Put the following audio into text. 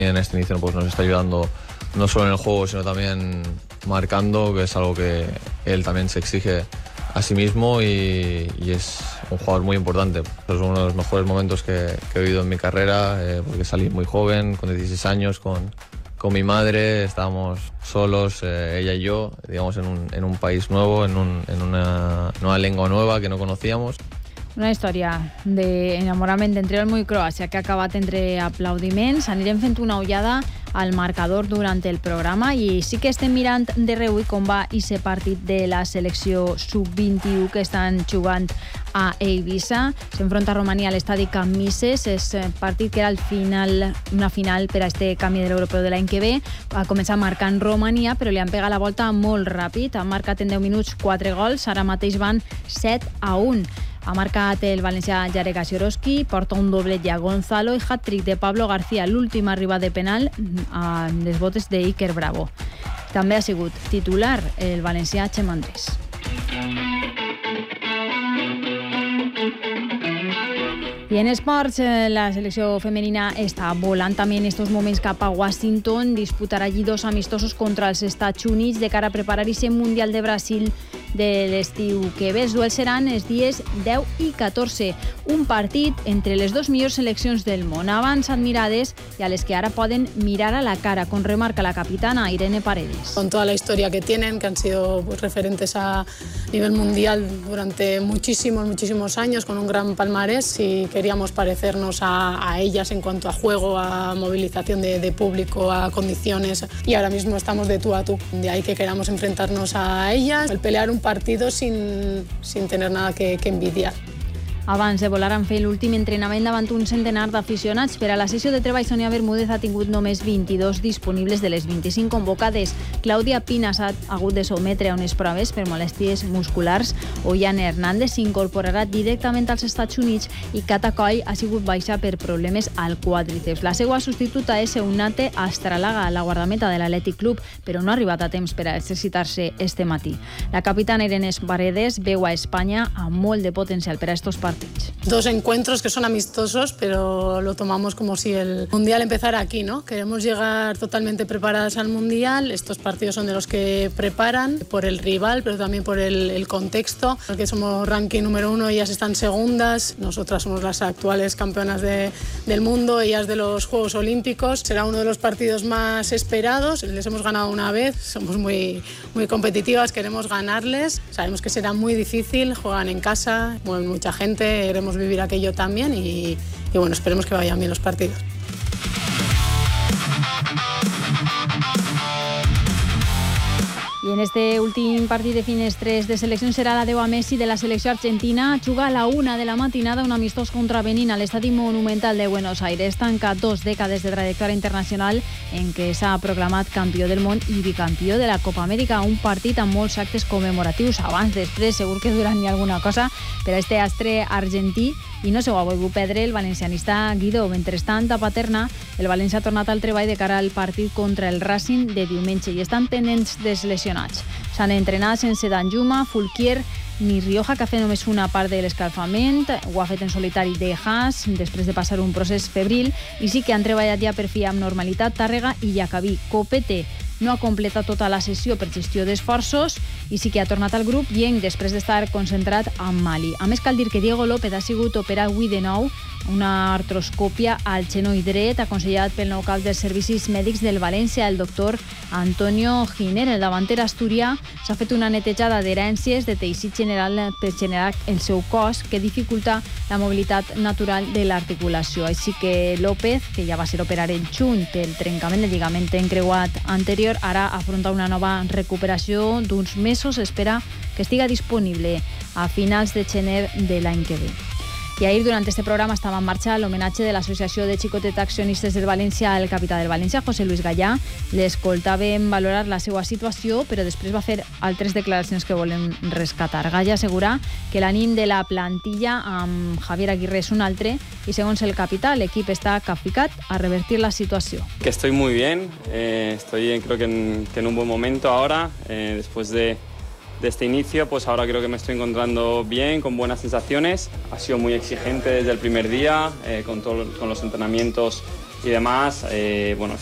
En este inicio pues, nos está ayudando no solo en el juego, sino también marcando, que es algo que él también se exige a sí mismo y es un jugador muy importante. Es uno de los mejores momentos que he vivido en mi carrera, porque salí muy joven, con 16 años, con mi madre, estábamos solos, ella y yo, digamos, en un país nuevo, en una nueva lengua nueva que no conocíamos. Una història d'enamorament entre Olmo i Croàcia que ha acabat entre aplaudiments. Anirem fent una ullada al marcador durant el programa i sí que estem mirant de reüll com va ese partit de la selecció sub-21 que estan jugant a Eivissa. S'enfronta Romania a l'estadi Camp Mises. És partit que era una final per a este canvi de l'europeu de l'any que ve. Va començar marcant Romania, però li han pegat la volta molt ràpid. Han marcat en 10 minuts 4 gols. Ara mateix van 7-1. Ha marcat el valencià Jarek Asiorowski, porta un doblet ja Gonzalo i hat-trick de Pablo García, l'últim arribat de penal a les botes d'Iker Bravo. També ha sigut titular el valencià Chema Andrés. I en esports, la selecció femenina està volant també en estos moments cap a Washington. Disputarà allí 2 amistosos contra els Estats Units de cara a preparar-se el Mundial de Brasil de l'estiu que ve. Els duels seran els dies 10 i 14. Un partit entre les 2 millors seleccions del món, abans admirades i a les que ara poden mirar a la cara, com remarca la capitana Irene Paredes. Con toda la historia que tienen, que han sido pues, referentes a nivel mundial durante muchísimos años, con un gran palmarés, y queríamos parecernos a ellas en cuanto a juego, a movilización de público, a condiciones, y ahora mismo estamos de tú a tú. De ahí que queramos enfrentarnos a ellas, el pelear un partido sin tener nada que envidiar. Abans de volar han fet l'últim entrenament davant un centenar d'aficionats. Per a la sessió de treball, Sonia Bermúdez ha tingut només 22 disponibles de les 25 convocades. Clàudia Pina s'ha hagut de sotmetre a unes proves per molèsties musculars. Ollane Hernández s'incorporarà directament als Estats Units i Cata Coll ha sigut baixa per problemes al quàdriceps. La seva substituta és Eunate Astralaga, la guardameta de l'Atlètic Club, però no ha arribat a temps per a exercitar-se este matí. La capitana Irene Paredes veu a Espanya amb molt de potencial per a estos partits. 2 encuentros que son amistosos, pero lo tomamos como si el Mundial empezara aquí, ¿no? Queremos llegar totalmente preparadas al Mundial. Estos partidos son de los que preparan por el rival, pero también por el contexto, porque somos ranking número 1, ellas están segundas, nosotras somos las actuales campeonas del mundo, ellas de los Juegos Olímpicos. Será uno de los partidos más esperados. Les hemos ganado una vez, somos muy competitivas, queremos ganarles. Sabemos que será muy difícil, juegan en casa, mueven mucha gente, queremos vivir aquello también y bueno, esperemos que vayan bien los partidos. I en este últim partit de finestres de selecció serà la 10 a Messi de la selecció argentina. Juga a la 1 de la matinada un amistós contra Benín a l'estadi Monumental de Buenos Aires. Tanca 2 dècades de trajectòria internacional en què s'ha proclamat campió del món i bicampió de la Copa Amèrica. Un partit amb molts actes commemoratius. Abans, després, segur que durant hi ha alguna cosa per a este astre argentí. I no s'ho ha volgut perdre el valencianista Guido. Mentrestant, a Paterna, el València ha tornat al treball de cara al partit contra el Racing de diumenge i estan pendents dels lesionats. S'han entrenat sense Danjuma, Fulquier ni Rioja, que ha fet només una part de l'escalfament. Ho ha fet en solitari de Haas, després de passar un procés febril, i sí que han treballat ja per fi amb normalitat Tàrrega i Jacobí. Copete no ha completat tota la sessió per gestió d'esforços i sí que ha tornat al grup Yeng després d'estar concentrat amb Mali. A més, cal dir que Diego López ha sigut operat avui de nou, una artroscòpia al genoll dret, aconsellat pel nou cap dels servicis mèdics del València, el doctor Antonio Giner. El davanter asturià s'ha fet una netejada d'herències de teixit general per generar el seu cos, que dificulta la mobilitat natural de l'articulació. Així que López, que ja va ser operat en juny pel trencament del lligament encreuat anterior, ara afronta una nova recuperació d'uns mesos. Espera que estiga disponible a finals de gener de l'any que ve. I ahir, durant este programa, estava en marxa l'homenatge de l'Associació de Xicotet Accionistes del València al capità del València, José Luis Gallà. L'escoltàvem valorar la seva situació, però després va fer altres declaracions que volem rescatar. Gallà assegura que l'ànim de la plantilla amb Javier Aguirre és un altre i, segons el capità, l'equip està capficat a revertir la situació. Que estoy muy bien, estoy creo que en un buen momento ahora, después de este inicio, pues ahora creo que me estoy encontrando bien, con buenas sensaciones. Ha sido muy exigente desde el primer día, con los entrenamientos y demás. Bueno,